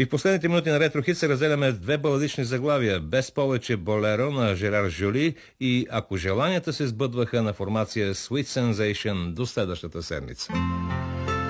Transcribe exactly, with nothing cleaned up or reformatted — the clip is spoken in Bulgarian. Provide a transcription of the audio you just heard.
И в последните минути на Ретро Хит се разделяме в две баладични заглавия. Без повече болеро на Жерар Жюли и Ако желанията се сбъдваха на формация Sweet Sensation. До следващата седмица.